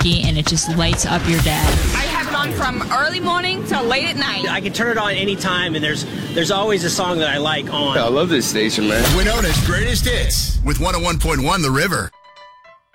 Frankie, and it just lights up your day. I have it on from early morning till late at night. I can turn it on anytime, and there's always a song that I like on. I love this station, man. Winona's Greatest Hits with 101.1 The River.